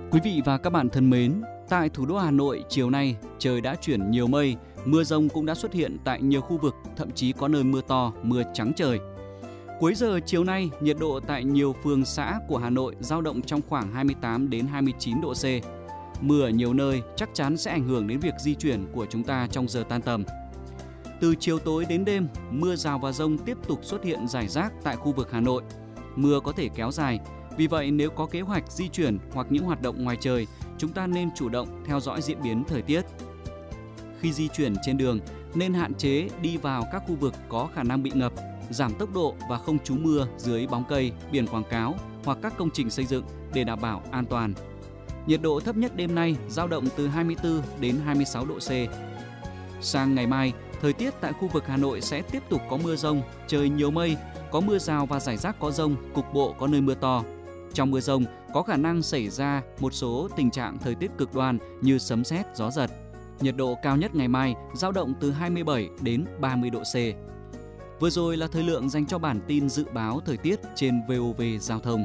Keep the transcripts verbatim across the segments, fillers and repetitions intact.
Quý vị và các bạn thân mến, tại thủ đô Hà Nội chiều nay trời đã chuyển nhiều mây, mưa rông cũng đã xuất hiện tại nhiều khu vực, thậm chí có nơi mưa to, mưa trắng trời. Cuối giờ chiều nay, nhiệt độ tại nhiều phường xã của Hà Nội dao động trong khoảng hai mươi tám đến hai mươi chín độ C. Mưa ở nhiều nơi chắc chắn sẽ ảnh hưởng đến việc di chuyển của chúng ta trong giờ tan tầm. Từ chiều tối đến đêm, mưa rào và dông tiếp tục xuất hiện rải rác tại khu vực Hà Nội. Mưa có thể kéo dài, vì vậy nếu có kế hoạch di chuyển hoặc những hoạt động ngoài trời, chúng ta nên chủ động theo dõi diễn biến thời tiết. Khi di chuyển trên đường, nên hạn chế đi vào các khu vực có khả năng bị ngập, giảm tốc độ và không trú mưa dưới bóng cây, biển quảng cáo hoặc các công trình xây dựng để đảm bảo an toàn. Nhiệt độ thấp nhất đêm nay dao động từ hai mươi tư đến hai mươi sáu độ C. Sang ngày mai, thời tiết tại khu vực Hà Nội sẽ tiếp tục có mưa rông, trời nhiều mây, có mưa rào và rải rác có dông, cục bộ có nơi mưa to. Trong mưa rông có khả năng xảy ra một số tình trạng thời tiết cực đoan như sấm sét, gió giật. Nhiệt độ cao nhất ngày mai dao động từ hai mươi bảy đến ba mươi độ C. Vừa rồi là thời lượng dành cho bản tin dự báo thời tiết trên vê o vê Giao thông.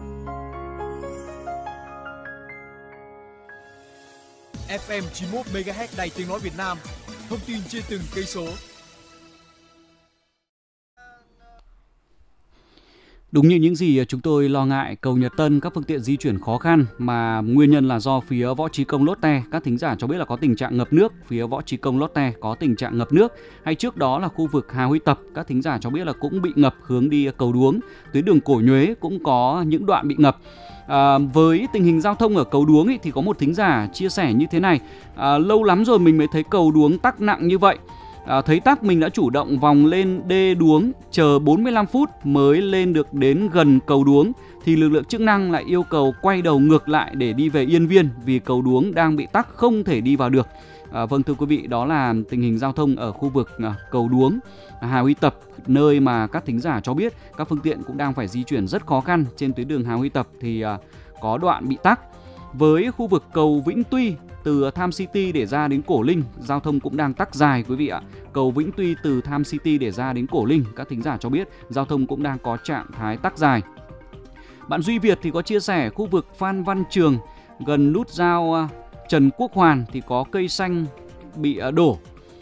ép em chín mươi mốt mê ga héc Đài Tiếng nói Việt Nam. Thông tin trên từng cây số. Đúng như những gì chúng tôi lo ngại, cầu Nhật Tân các phương tiện di chuyển khó khăn mà nguyên nhân là do phía Võ Trí Công Lotte. Các thính giả cho biết là có tình trạng ngập nước, phía Võ Trí Công Lotte có tình trạng ngập nước. Hay trước đó là khu vực Hà Huy Tập, các thính giả cho biết là cũng bị ngập hướng đi cầu Đuống. Tuyến đường Cổ Nhuế cũng có những đoạn bị ngập. À, với tình hình giao thông ở cầu Đuống ý, thì có một thính giả chia sẻ như thế này. À, lâu lắm rồi mình mới thấy cầu Đuống tắc nặng như vậy. À, thấy tắc mình đã chủ động vòng lên đê Đuống, chờ bốn mươi lăm phút mới lên được đến gần cầu Đuống thì lực lượng chức năng lại yêu cầu quay đầu ngược lại để đi về Yên Viên vì cầu Đuống đang bị tắc không thể đi vào được. À, vâng thưa quý vị, đó là tình hình giao thông ở khu vực à, cầu Đuống, Hà Huy Tập, nơi mà các thính giả cho biết các phương tiện cũng đang phải di chuyển rất khó khăn. Trên tuyến đường Hà Huy Tập thì à, có đoạn bị tắc. Với khu vực cầu Vĩnh Tuy từ Tham City để ra đến Cổ Linh, giao thông cũng đang tắc dài quý vị ạ. Cầu Vĩnh Tuy từ Tham City để ra đến Cổ Linh, các thính giả cho biết giao thông cũng đang có trạng thái tắc dài. Bạn Duy Việt thì có chia sẻ khu vực Phan Văn Trường gần nút giao Trần Quốc Hoàn thì có cây xanh bị đổ.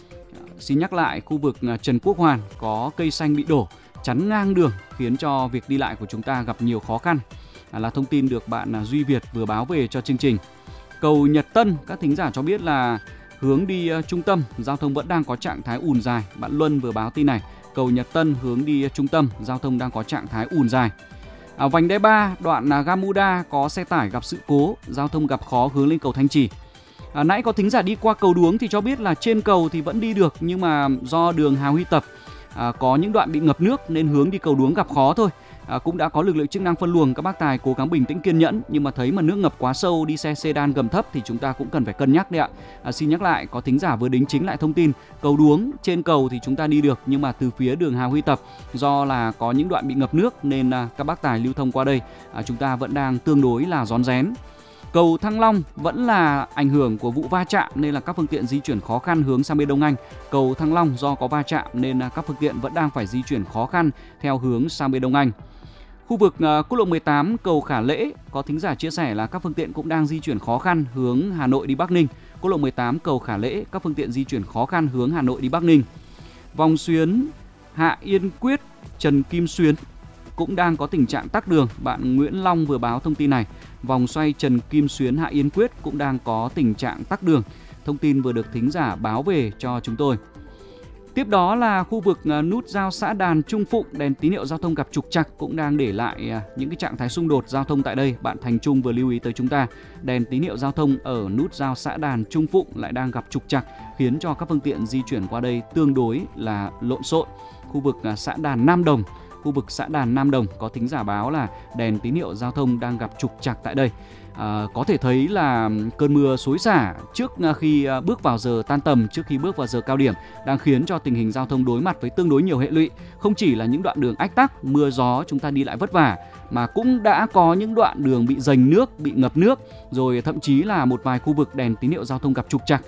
Xin nhắc lại, khu vực Trần Quốc Hoàn có cây xanh bị đổ chắn ngang đường khiến cho việc đi lại của chúng ta gặp nhiều khó khăn. À, là thông tin được bạn Duy Việt vừa báo về cho chương trình. Cầu Nhật Tân, các thính giả cho biết là hướng đi uh, trung tâm, giao thông vẫn đang có trạng thái ùn dài. Bạn Luân vừa báo tin này. Cầu Nhật Tân hướng đi uh, trung tâm, giao thông đang có trạng thái ùn dài. À, vành đai ba, đoạn uh, Gamuda có xe tải gặp sự cố, giao thông gặp khó hướng lên cầu Thanh Trì. À, nãy có thính giả đi qua cầu Đuống thì cho biết là trên cầu thì vẫn đi được, nhưng mà do đường Hà Huy Tập à, có những đoạn bị ngập nước nên hướng đi cầu Đuống gặp khó thôi. À, cũng đã có lực lượng chức năng phân luồng, các bác tài cố gắng bình tĩnh kiên nhẫn, nhưng mà thấy mà nước ngập quá sâu, đi xe sedan gầm thấp thì chúng ta cũng cần phải cân nhắc đấy ạ. À, xin nhắc lại, có thính giả vừa đính chính lại thông tin cầu Đuống, trên cầu thì chúng ta đi được, nhưng mà từ phía đường Hà Huy Tập do là có những đoạn bị ngập nước nên à, các bác tài lưu thông qua đây à, chúng ta vẫn đang tương đối là rón rén. Cầu Thăng Long vẫn là ảnh hưởng của vụ va chạm nên là các phương tiện di chuyển khó khăn hướng sang bên Đông Anh. Cầu Thăng Long do có va chạm nên là các phương tiện vẫn đang phải di chuyển khó khăn theo hướng sang bên Đông Anh. Khu vực uh, quốc lộ mười tám cầu Khả Lễ, có thính giả chia sẻ là các phương tiện cũng đang di chuyển khó khăn hướng Hà Nội đi Bắc Ninh. Quốc lộ mười tám cầu Khả Lễ, các phương tiện di chuyển khó khăn hướng Hà Nội đi Bắc Ninh. Vòng xuyến Hạ Yên Quyết, Trần Kim Xuyến cũng đang có tình trạng tắc đường. Bạn Nguyễn Long vừa báo thông tin này. Vòng xoay Trần Kim Xuyến Hạ Yên Quyết cũng đang có tình trạng tắc đường. Thông tin vừa được thính giả báo về cho chúng tôi. Tiếp đó là khu vực nút giao xã Đàn Trung Phụng, đèn tín hiệu giao thông gặp trục trặc cũng đang để lại những cái trạng thái xung đột giao thông tại đây. Bạn Thành Trung vừa lưu ý tới chúng ta, đèn tín hiệu giao thông ở nút giao xã Đàn Trung Phụng lại đang gặp trục trặc khiến cho các phương tiện di chuyển qua đây tương đối là lộn xộn. Khu vực xã Đàn Nam Đồng, khu vực xã Đàn Nam Đồng có thính giả báo là đèn tín hiệu giao thông đang gặp trục trặc tại đây. À, có thể thấy là cơn mưa xối xả trước khi bước vào giờ tan tầm, trước khi bước vào giờ cao điểm đang khiến cho tình hình giao thông đối mặt với tương đối nhiều hệ lụy. Không chỉ là những đoạn đường ách tắc, mưa gió chúng ta đi lại vất vả, mà cũng đã có những đoạn đường bị dành nước, bị ngập nước, rồi thậm chí là một vài khu vực đèn tín hiệu giao thông gặp trục trặc.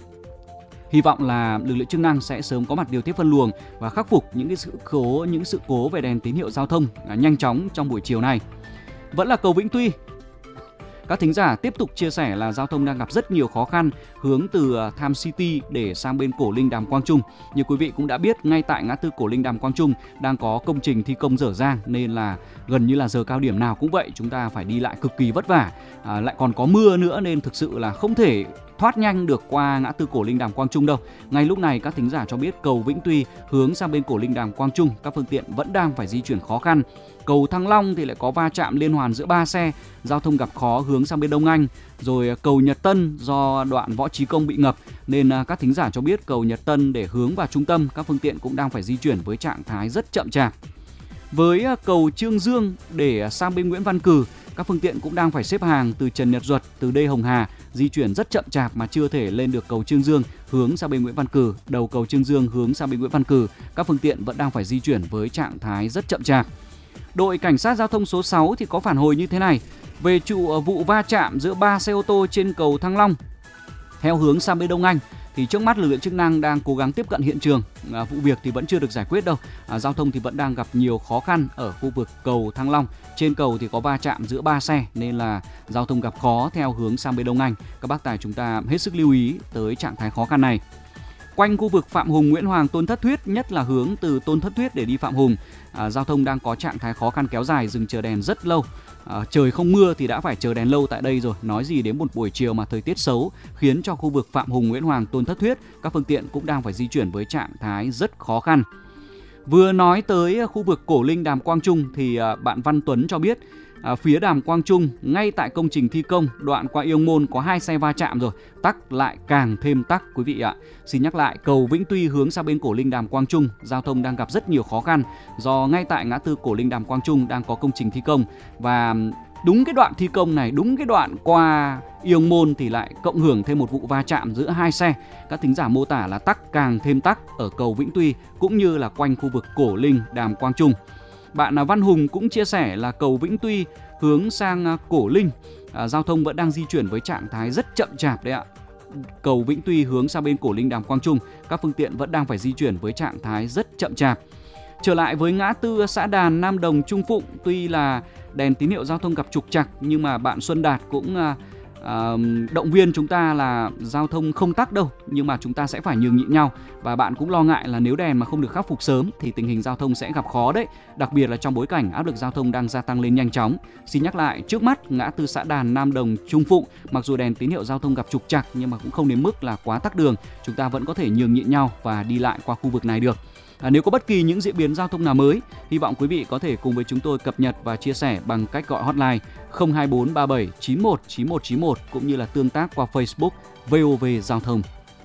Hy vọng là lực lượng chức năng sẽ sớm có mặt điều tiết phân luồng và khắc phục những cái sự cố, những sự cố về đèn tín hiệu giao thông nhanh chóng trong buổi chiều này. Vẫn là cầu Vĩnh Tuy. Các thính giả tiếp tục chia sẻ là giao thông đang gặp rất nhiều khó khăn hướng từ Tham City để sang bên Cổ Linh Đàm Quang Trung. Như quý vị cũng đã biết, ngay tại ngã tư Cổ Linh Đàm Quang Trung đang có công trình thi công dở dang, nên là gần như là giờ cao điểm nào cũng vậy, chúng ta phải đi lại cực kỳ vất vả. À, lại còn có mưa nữa nên thực sự là không thể thoát nhanh được qua ngã tư Cổ Linh Đàm Quang Trung đâu. Ngay lúc này các thính giả cho biết cầu Vĩnh Tuy hướng sang bên Cổ Linh Đàm Quang Trung, các phương tiện vẫn đang phải di chuyển khó khăn. Cầu Thăng Long thì lại có va chạm liên hoàn giữa ba xe, giao thông gặp khó hướng sang bên Đông Anh. Rồi cầu Nhật Tân do đoạn Võ Chí Công bị ngập nên các thính giả cho biết cầu Nhật Tân để hướng vào trung tâm, các phương tiện cũng đang phải di chuyển với trạng thái rất chậm chạp. Với cầu Chương Dương để sang bên Nguyễn Văn Cừ, các phương tiện cũng đang phải xếp hàng từ Trần Nhật Duật, từ Đê Hồng Hà, di chuyển rất chậm chạp mà chưa thể lên được cầu Chương Dương hướng sang bên Nguyễn Văn Cừ. Đầu cầu Chương Dương hướng sang bên Nguyễn Văn Cừ, các phương tiện vẫn đang phải di chuyển với trạng thái rất chậm chạp. Đội Cảnh sát Giao thông số sáu thì có phản hồi như thế này về trụ vụ va chạm giữa ba xe ô tô trên cầu Thăng Long theo hướng sang bên Đông Anh. Thì trước mắt lực lượng chức năng đang cố gắng tiếp cận hiện trường. À, vụ việc thì vẫn chưa được giải quyết đâu. À, giao thông thì vẫn đang gặp nhiều khó khăn ở khu vực cầu Thăng Long. Trên cầu thì có va chạm giữa ba xe nên là giao thông gặp khó theo hướng sang bên Đông Anh. Các bác tài chúng ta hết sức lưu ý tới trạng thái khó khăn này. Quanh khu vực Phạm Hùng, Nguyễn Hoàng, Tôn Thất Thuyết, nhất là hướng từ Tôn Thất Thuyết để đi Phạm Hùng, à, giao thông đang có trạng thái khó khăn kéo dài, dừng chờ đèn rất lâu. À, trời không mưa thì đã phải chờ đèn lâu tại đây rồi, nói gì đến một buổi chiều mà thời tiết xấu khiến cho khu vực Phạm Hùng, Nguyễn Hoàng, Tôn Thất Thuyết các phương tiện cũng đang phải di chuyển với trạng thái rất khó khăn. Vừa nói tới khu vực Cổ Linh Đàm Quang Trung thì à, bạn Văn Tuấn cho biết à, phía Đàm Quang Trung ngay tại công trình thi công đoạn qua Yêu Môn có hai xe va chạm rồi, tắc lại càng thêm tắc quý vị ạ. Xin nhắc lại, cầu Vĩnh Tuy hướng sang bên Cổ Linh Đàm Quang Trung, giao thông đang gặp rất nhiều khó khăn do ngay tại ngã tư Cổ Linh Đàm Quang Trung đang có công trình thi công, và đúng cái đoạn thi công này, đúng cái đoạn qua Yêu Môn thì lại cộng hưởng thêm một vụ va chạm giữa hai xe. Các thính giả mô tả là tắc càng thêm tắc ở cầu Vĩnh Tuy cũng như là quanh khu vực Cổ Linh Đàm Quang Trung. Bạn Văn Hùng cũng chia sẻ là cầu Vĩnh Tuy hướng sang Cổ Linh, à, giao thông vẫn đang di chuyển với trạng thái rất chậm chạp đấy ạ. Cầu Vĩnh Tuy hướng sang bên Cổ Linh Đàm Quang Trung, các phương tiện vẫn đang phải di chuyển với trạng thái rất chậm chạp. Trở lại với ngã tư xã Đàn, Nam Đồng, Trung Phụng, tuy là đèn tín hiệu giao thông gặp trục trặc nhưng mà bạn Xuân Đạt cũng à, à, động viên chúng ta là giao thông không tắc đâu, nhưng mà chúng ta sẽ phải nhường nhịn nhau. Và bạn cũng lo ngại là nếu đèn mà không được khắc phục sớm thì tình hình giao thông sẽ gặp khó đấy, đặc biệt là trong bối cảnh áp lực giao thông đang gia tăng lên nhanh chóng. Xin nhắc lại, trước mắt ngã tư xã Đàn, Nam Đồng, Trung Phụng, mặc dù đèn tín hiệu giao thông gặp trục trặc nhưng mà cũng không đến mức là quá tắc đường, chúng ta vẫn có thể nhường nhịn nhau và đi lại qua khu vực này được. À, nếu có bất kỳ những diễn biến giao thông nào mới, hy vọng quý vị có thể cùng với chúng tôi cập nhật và chia sẻ bằng cách gọi hotline không hai bốn ba bảy chín một chín một chín một cũng như là tương tác qua Facebook vê o vê Giao thông.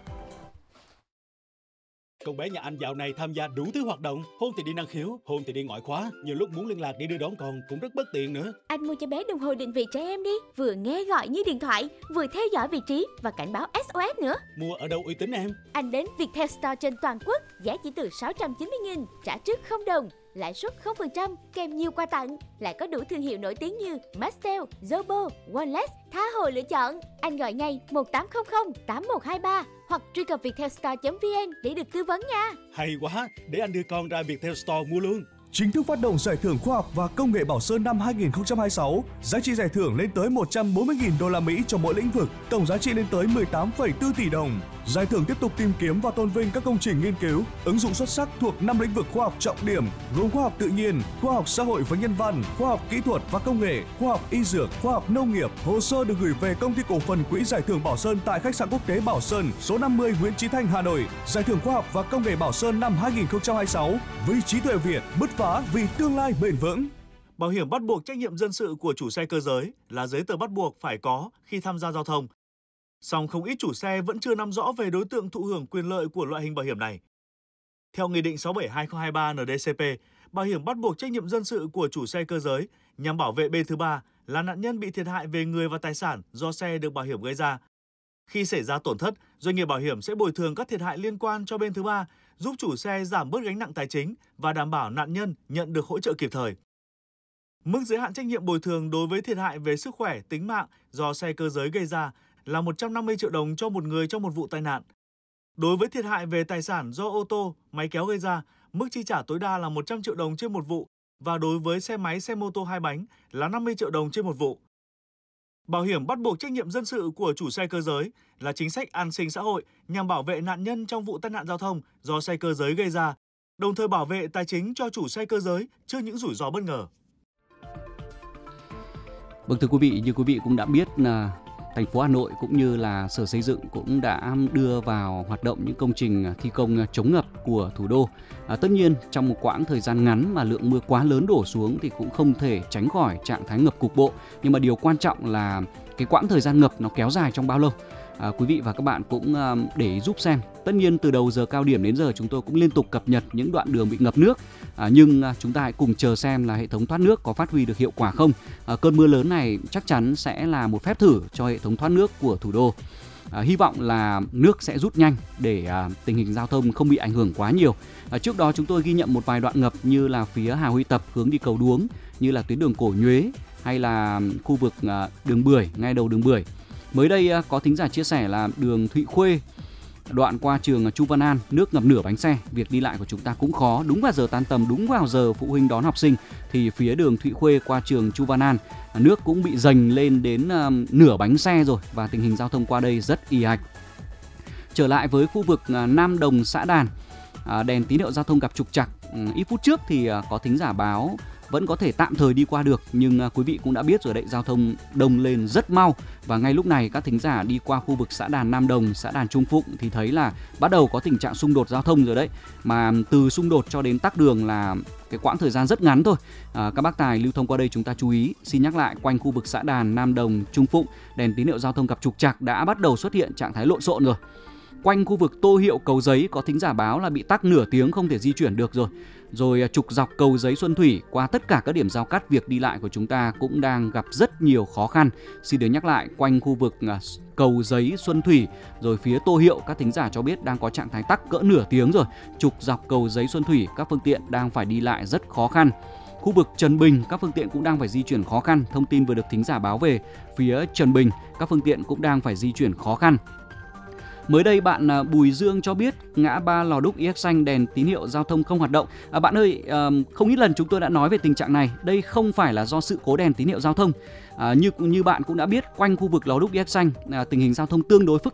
Con bé nhà anh dạo này tham gia đủ thứ hoạt động, hôn thì đi năng khiếu, hôn thì đi ngoại khóa, nhiều lúc muốn liên lạc đi đưa đón con cũng rất bất tiện nữa. Anh mua cho bé đồng hồ định vị trẻ em đi, vừa nghe gọi như điện thoại, vừa theo dõi vị trí và cảnh báo ét o ét nữa. Mua ở đâu uy tín em? Anh đến Viettel Store trên toàn quốc, giá chỉ từ sáu trăm chín mươi nghìn, trả trước không đồng, lãi suất không phần trăm, kèm nhiều quà tặng, lại có đủ thương hiệu nổi tiếng như Maxell, Zobo, Oneless, tha hồ lựa chọn. Anh gọi ngay một tám không không tám một hai ba hoặc truy cập viettelstore chấm vn để được tư vấn nha. Hay quá, để anh đưa con ra Viettel Store mua luôn. Chính thức phát động giải thưởng khoa học và công nghệ Bảo Sơn năm hai nghìn không trăm hai mươi sáu, giá trị giải thưởng lên tới một trăm bốn mươi nghìn đô la Mỹ cho mỗi lĩnh vực, tổng giá trị lên tới mười tám phẩy bốn tỷ đồng. Giải thưởng tiếp tục tìm kiếm và tôn vinh các công trình nghiên cứu, ứng dụng xuất sắc thuộc năm lĩnh vực khoa học trọng điểm, gồm khoa học tự nhiên, khoa học xã hội và nhân văn, khoa học kỹ thuật và công nghệ, khoa học y dược, khoa học nông nghiệp. Hồ sơ được gửi về Công ty cổ phần Quỹ Giải thưởng Bảo Sơn tại khách sạn quốc tế Bảo Sơn, số năm mươi Nguyễn Chí Thanh, Hà Nội. Giải thưởng khoa học và công nghệ Bảo Sơn năm hai nghìn không trăm hai mươi sáu, vì trí tuệ Việt, bứt phá vì tương lai bền vững. Bảo hiểm bắt buộc trách nhiệm dân sự của chủ xe cơ giới là giấy tờ bắt buộc phải có khi tham gia giao thông. Song không ít chủ xe vẫn chưa nắm rõ về đối tượng thụ hưởng quyền lợi của loại hình bảo hiểm này. Theo Nghị định sáu bảy hai không hai ba en đê cê pê, bảo hiểm bắt buộc trách nhiệm dân sự của chủ xe cơ giới nhằm bảo vệ bên thứ ba là nạn nhân bị thiệt hại về người và tài sản do xe được bảo hiểm gây ra. Khi xảy ra tổn thất, doanh nghiệp bảo hiểm sẽ bồi thường các thiệt hại liên quan cho bên thứ ba, giúp chủ xe giảm bớt gánh nặng tài chính và đảm bảo nạn nhân nhận được hỗ trợ kịp thời. Mức giới hạn trách nhiệm bồi thường đối với thiệt hại về sức khỏe, tính mạng do xe cơ giới gây ra là một trăm năm mươi triệu đồng cho một người trong một vụ tai nạn. Đối với thiệt hại về tài sản do ô tô, máy kéo gây ra, mức chi trả tối đa là một trăm triệu đồng trên một vụ và đối với xe máy, xe mô tô hai bánh là năm mươi triệu đồng trên một vụ. Bảo hiểm bắt buộc trách nhiệm dân sự của chủ xe cơ giới là chính sách an sinh xã hội nhằm bảo vệ nạn nhân trong vụ tai nạn giao thông do xe cơ giới gây ra, đồng thời bảo vệ tài chính cho chủ xe cơ giới trước những rủi ro bất ngờ. Vâng, thưa quý vị, như quý vị cũng đã biết là thành phố Hà Nội cũng như là Sở Xây dựng cũng đã đưa vào hoạt động những công trình thi công chống ngập của thủ đô. À, tất nhiên trong một quãng thời gian ngắn mà lượng mưa quá lớn đổ xuống thì cũng không thể tránh khỏi trạng thái ngập cục bộ. Nhưng mà điều quan trọng là cái quãng thời gian ngập nó kéo dài trong bao lâu. À, quý vị và các bạn cũng um, để ý giúp xem. Tất nhiên từ đầu giờ cao điểm đến giờ chúng tôi cũng liên tục cập nhật những đoạn đường bị ngập nước. À, nhưng à, chúng ta hãy cùng chờ xem là hệ thống thoát nước có phát huy được hiệu quả không. À, cơn mưa lớn này chắc chắn sẽ là một phép thử cho hệ thống thoát nước của thủ đô. À, hy vọng là nước sẽ rút nhanh để à, tình hình giao thông không bị ảnh hưởng quá nhiều. À, trước đó chúng tôi ghi nhận một vài đoạn ngập như là phía Hà Huy Tập hướng đi cầu Đuống, như là tuyến đường Cổ Nhuế hay là khu vực à, đường Bưởi, ngay đầu đường Bưởi. Mới đây à, có thính giả chia sẻ là đường Thụy Khuê, đoạn qua trường Chu Văn An, nước ngập nửa bánh xe, việc đi lại của chúng ta cũng khó. Đúng vào giờ tan tầm, đúng vào giờ phụ huynh đón học sinh thì phía đường Thụy Khuê qua trường Chu Văn An, nước cũng bị dành lên đến uh, nửa bánh xe rồi và tình hình giao thông qua đây rất ì ạch. Trở lại với khu vực uh, Nam Đồng, xã Đàn, uh, đèn tín hiệu giao thông gặp trục trặc. Uh, ít phút trước thì uh, có thính giả báo vẫn có thể tạm thời đi qua được, nhưng uh, quý vị cũng đã biết rồi đấy, giao thông đông lên rất mau. Và ngay lúc này các thính giả đi qua khu vực xã Đàn Nam Đồng, xã Đàn Trung Phụng thì thấy là bắt đầu có tình trạng xung đột giao thông rồi đấy. Mà từ xung đột cho đến tắc đường là cái quãng thời gian rất ngắn thôi. À, các bác tài lưu thông qua đây chúng ta chú ý. Xin nhắc lại, quanh khu vực xã Đàn Nam Đồng, Trung Phụng, đèn tín hiệu giao thông gặp trục trặc đã bắt đầu xuất hiện trạng thái lộn xộn rồi. Quanh khu vực Tô Hiệu, Cầu Giấy có thính giả báo là bị tắc nửa tiếng không thể di chuyển được rồi. Rồi trục dọc Cầu Giấy, Xuân Thủy qua tất cả các điểm giao cắt, việc đi lại của chúng ta cũng đang gặp rất nhiều khó khăn. Xin được nhắc lại, quanh khu vực Cầu Giấy, Xuân Thủy rồi phía Tô Hiệu, các thính giả cho biết đang có trạng thái tắc cỡ nửa tiếng rồi. Trục dọc Cầu Giấy, Xuân Thủy các phương tiện đang phải đi lại rất khó khăn. Khu vực Trần Bình các phương tiện cũng đang phải di chuyển khó khăn. Thông tin vừa được thính giả báo về, phía Trần Bình các phương tiện cũng đang phải di chuyển khó khăn. Mới đây bạn Bùi Dương cho biết ngã ba Lò Đúc i ích xanh đèn tín hiệu giao thông không hoạt động. À, bạn ơi, không ít lần chúng tôi đã nói về tình trạng này. Đây không phải là do sự cố đèn tín hiệu giao thông. À, như như bạn cũng đã biết, quanh khu vực Lò Đúc i ích xanh à, tình hình giao thông tương đối phức